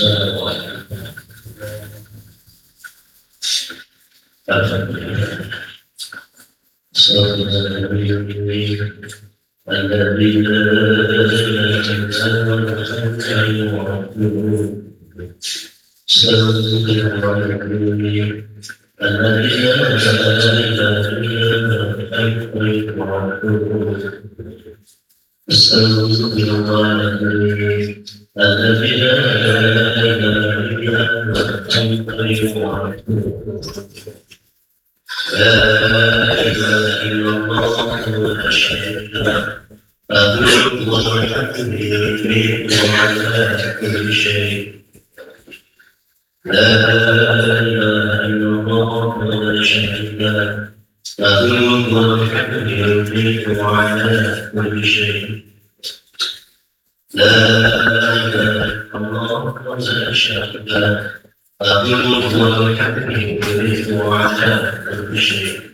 الذي لا إله إلا الله ولا شريك له الملك والحمد يملك على كل شيء لا إله إلا الله ولا شريك له الملك والحمد يملك على كل شيء لا إله إلا الله ولا شريك له الملك والحمد يملك على كل شيء